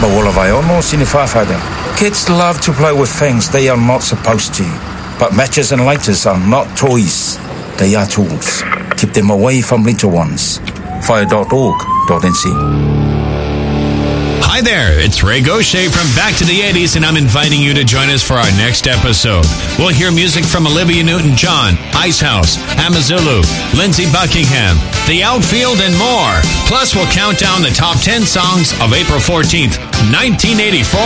Mawala no sinifafada. Kids love to play with things they are not supposed to. But matches and lighters are not toys. They are tools. Keep them away from little ones. Fire.org.nc. Hi there, it's Ray Gaucher from Back to the 80s, and I'm inviting you to join us for our next episode. We'll hear music from Olivia Newton-John, Icehouse, Amazulu, Lindsey Buckingham, The Outfield, and more. Plus, we'll count down the top 10 songs of April 14th, 1984.